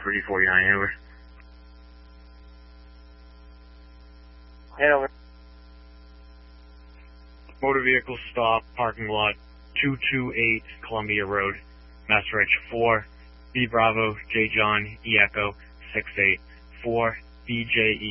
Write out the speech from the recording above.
for E49, over. Head over. Motor vehicle stop, parking lot 228 Columbia Road, Master Edge 4, B Bravo, J John, E Echo, 684, BJE.